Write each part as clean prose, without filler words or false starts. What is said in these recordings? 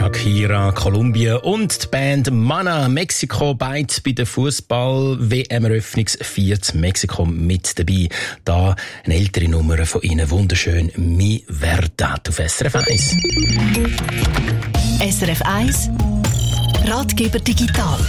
Shakira, Kolumbien und die Band Mana, Mexiko, beide bei der Fußball-WM-Eröffnungsfeier Mexiko mit dabei. Da eine ältere Nummer von ihnen, wunderschön, Mi Verdad auf SRF 1. SRF 1 Ratgeber digital.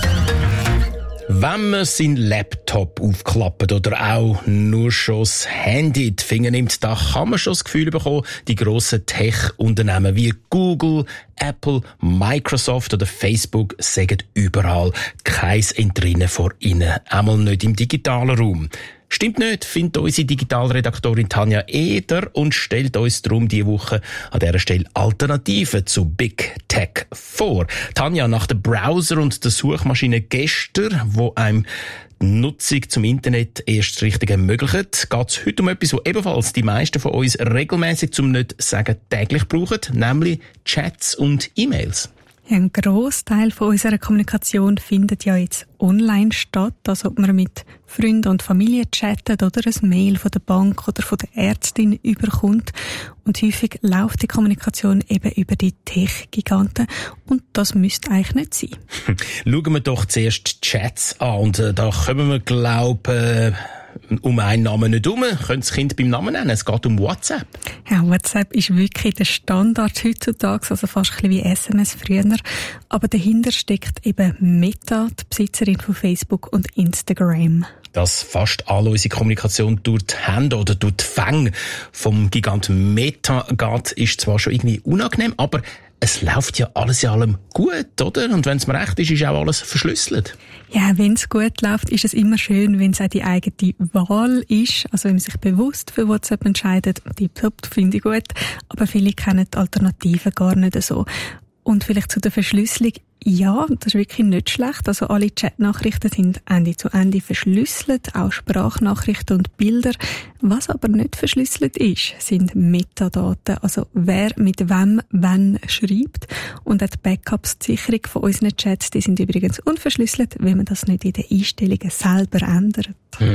Wenn man seinen Laptop aufklappt oder auch nur schon das Handy in die Finger nimmt, da kann man schon das Gefühl bekommen, die grossen Tech-Unternehmen wie Google, Apple, Microsoft oder Facebook sagen überall kein Entrinnen vor ihnen, einmal nicht im digitalen Raum. Stimmt nicht, findet unsere Digitalredaktorin Tanja Eder und stellt uns darum diese Woche an dieser Stelle Alternativen zu Big Tech vor. Tanja, nach dem Browser und der Suchmaschine gestern, wo einem die Nutzung zum Internet erst richtig ermöglicht, geht es heute um etwas, was ebenfalls die meisten von uns regelmäßig, zum nicht sagen täglich brauchen, nämlich Chats und E-Mails. Ja, ein Grossteil von unserer Kommunikation findet ja jetzt online statt, also ob man mit Freunden und Familie chattet oder ein Mail von der Bank oder von der Ärztin überkommt. Und häufig läuft die Kommunikation eben über die Tech-Giganten und das müsste eigentlich nicht sein. Schauen wir doch zuerst die Chats an und da kommen wir, glaube um einen Namen nicht herum. Können das Kind beim Namen nennen? Es geht um WhatsApp. Ja, WhatsApp ist wirklich der Standard heutzutage, also fast ein bisschen wie SMS früher. Aber dahinter steckt eben Meta, die Besitzerin von Facebook und Instagram. Dass fast alle unsere Kommunikation durch die Hände oder durch die Fänge vom Gigant Meta geht, ist zwar schon irgendwie unangenehm, aber es läuft ja alles in allem gut, oder? Und wenn es mir recht ist, ist auch alles verschlüsselt. Ja, wenn es gut läuft, ist es immer schön, wenn es auch die eigene Wahl ist. Also wenn man sich bewusst für WhatsApp entscheidet, tipptopp, finde ich gut. Aber viele kennen die Alternativen gar nicht so. Und vielleicht zu der Verschlüsselung. Ja, das ist wirklich nicht schlecht. Also alle Chatnachrichten sind Ende zu Ende verschlüsselt, auch Sprachnachrichten und Bilder. Was aber nicht verschlüsselt ist, sind Metadaten. Also wer mit wem wann schreibt. Und auch die Backups, die Sicherung von unseren Chats, die sind übrigens unverschlüsselt, wenn man das nicht in den Einstellungen selber ändert.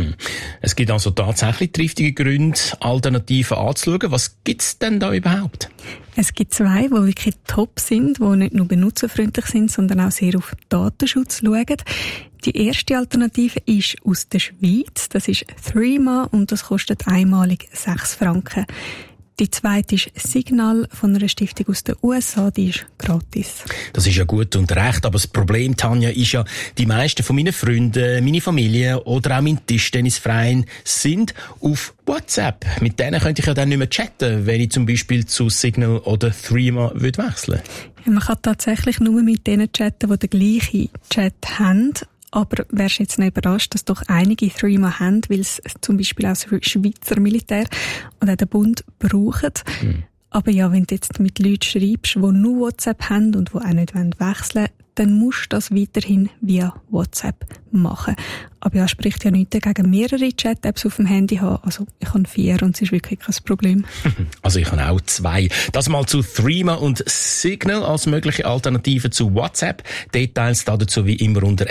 Es gibt also tatsächlich triftige Gründe, Alternativen anzuschauen. Was gibt's denn da überhaupt? Es gibt zwei, die wirklich top sind, die nicht nur benutzerfreundlich sind, sondern auch sehr auf Datenschutz schauen. Die erste Alternative ist aus der Schweiz. Das ist Threema und das kostet einmalig 6 Franken. Die zweite ist Signal von einer Stiftung aus den USA, die ist gratis. Das ist ja gut und recht, aber das Problem, Tanja, ist ja, die meisten von meinen Freunden, meine Familie oder auch mein Tischtennisverein sind auf WhatsApp. Mit denen könnte ich ja dann nicht mehr chatten, wenn ich zum Beispiel zu Signal oder Threema wechseln würde. Ja, man kann tatsächlich nur mit denen chatten, die den gleichen Chat haben. Aber wärst jetzt nicht überrascht, dass doch einige Threema haben, weil es zum Beispiel auch das Schweizer Militär und auch der Bund brauchen. Aber ja, wenn du jetzt mit Leuten schreibst, die nur WhatsApp haben und die auch nicht wechseln wollen, dann musst du das weiterhin via WhatsApp machen. Aber ja, spricht ja nichts dagegen, mehrere Chat-Apps auf dem Handy haben. Also ich habe 4 und es ist wirklich kein Problem. Also ich habe auch 2. Das mal zu Threema und Signal als mögliche Alternative zu WhatsApp. Details dazu wie immer unter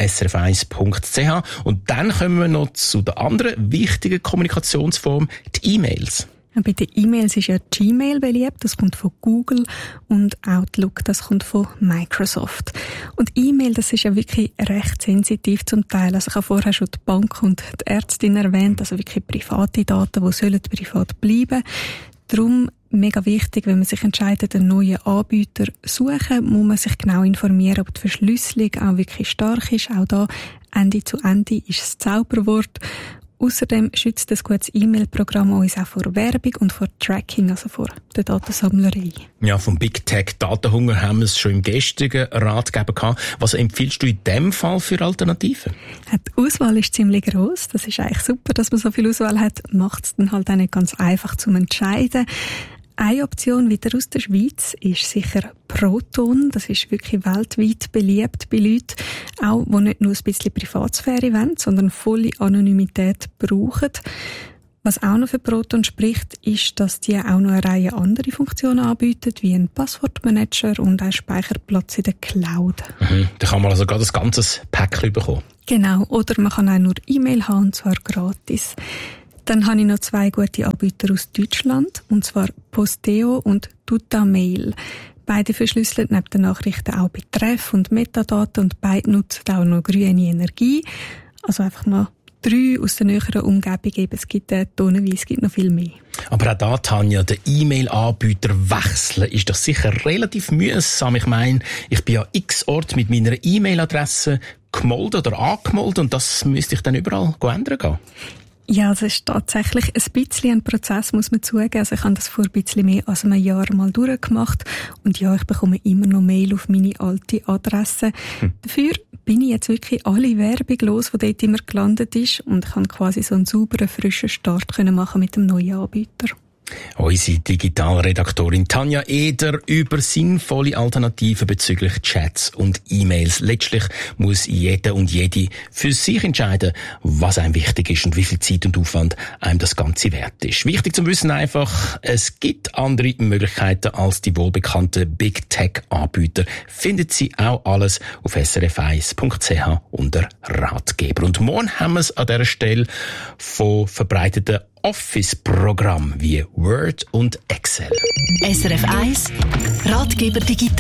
srf1.ch. Und dann kommen wir noch zu der anderen wichtigen Kommunikationsform, die E-Mails. Bei den E-Mails ist ja Gmail beliebt, das kommt von Google, und Outlook, das kommt von Microsoft. Und E-Mail, das ist ja wirklich recht sensitiv zum Teil. Also ich habe vorher schon die Bank und die Ärztin erwähnt, also wirklich private Daten, die sollen privat bleiben. Darum mega wichtig, wenn man sich entscheidet, einen neuen Anbieter zu suchen, muss man sich genau informieren, ob die Verschlüsselung auch wirklich stark ist. Auch da Ende zu Ende ist das Zauberwort. Außerdem schützt das gutes E-Mail-Programm uns auch vor Werbung und vor Tracking, also vor der Datensammlerei. Ja, vom Big Tech Datenhunger haben wir es schon im gestrigen Ratgeber gehabt. Was empfiehlst du in dem Fall für Alternativen? Die Auswahl ist ziemlich gross. Das ist eigentlich super, dass man so viel Auswahl hat. Macht es dann halt auch nicht ganz einfach zum Entscheiden. Eine Option wieder aus der Schweiz ist sicher Proton. Das ist wirklich weltweit beliebt bei Leuten, auch die nicht nur ein bisschen Privatsphäre wollen, sondern volle Anonymität brauchen. Was auch noch für Proton spricht, ist, dass die auch noch eine Reihe andere Funktionen anbieten, wie ein Passwortmanager und einen Speicherplatz in der Cloud. Da kann man also gerade ein ganzes Päckchen bekommen. Genau, oder man kann auch nur E-Mail haben, und zwar gratis. Dann habe ich noch 2 gute Anbieter aus Deutschland, und zwar Posteo und Tutamail. Beide verschlüsseln neben den Nachrichten auch Betreff und Metadaten und beide nutzen auch noch grüne Energie. Also einfach mal 3 aus der näheren Umgebung. Eben, es gibt tonnenweise, es gibt noch viel mehr. Aber auch da, Tanja, den E-Mail-Anbieter wechseln ist doch sicher relativ mühsam. Ich meine, ich bin ja x-Ort mit meiner E-Mail-Adresse gemeldet oder angemeldet und das müsste ich dann überall ändern gehen. Ja, es ist tatsächlich ein bisschen ein Prozess, muss man zugeben. Also ich habe das vor ein bisschen mehr als einem Jahr mal durchgemacht. Und ja, ich bekomme immer noch Mail auf meine alte Adresse. Dafür bin ich jetzt wirklich alle Werbung los, die dort immer gelandet ist. Und ich kann quasi so einen sauberen, frischen Start machen mit dem neuen Anbieter. Unsere Digitalredaktorin Tanja Eder über sinnvolle Alternativen bezüglich Chats und E-Mails. Letztlich muss jeder und jede für sich entscheiden, was einem wichtig ist und wie viel Zeit und Aufwand einem das Ganze wert ist. Wichtig zu wissen einfach, es gibt andere Möglichkeiten als die wohlbekannten Big Tech-Anbieter. Findet Sie auch alles auf srf1.ch unter Ratgeber. Und morgen haben wir es an dieser Stelle von verbreiteten Office-Programm wie Word und Excel. SRF 1 Ratgeber digital.